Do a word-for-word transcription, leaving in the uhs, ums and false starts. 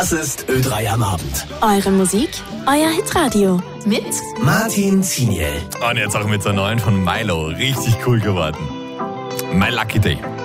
Das ist Ö drei am Abend. Eure Musik, euer Hitradio. Mit Martin Ziniel. Und jetzt auch mit der neuen von Milo. Richtig cool geworden. My Lucky Day.